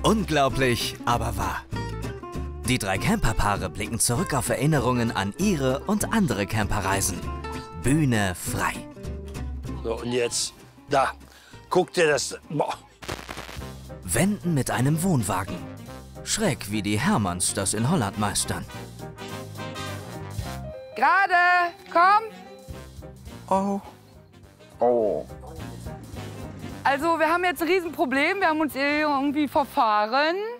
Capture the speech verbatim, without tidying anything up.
Unglaublich, aber wahr. Die drei Camperpaare blicken zurück auf Erinnerungen an ihre und andere Camperreisen. Bühne frei. So, und jetzt, da, guck dir das... Boah. Wenden mit einem Wohnwagen. Schräg wie die Hermanns das in Holland meistern. Gerade, komm. Oh. Oh. Also, wir haben jetzt ein Riesenproblem. Wir haben uns irgendwie verfahren.